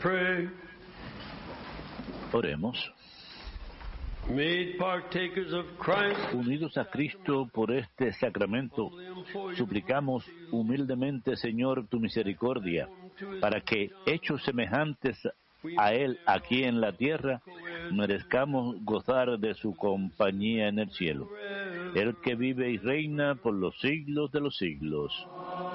Pray. Oremos. Made partakers of Christ, Unidos a Cristo por este sacramento, suplicamos humildemente, Señor, tu misericordia, para que, hechos semejantes a Él aquí en la tierra, merezcamos gozar de su compañía en el cielo. El que vive y reina por los siglos de los siglos.